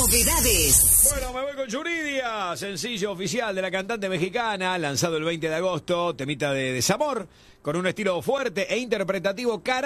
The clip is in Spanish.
Novedades. Bueno, me voy con Yuridia, sencillo oficial de la cantante mexicana, lanzado el 20 de agosto, temita de desamor, con un estilo fuerte e interpretativo.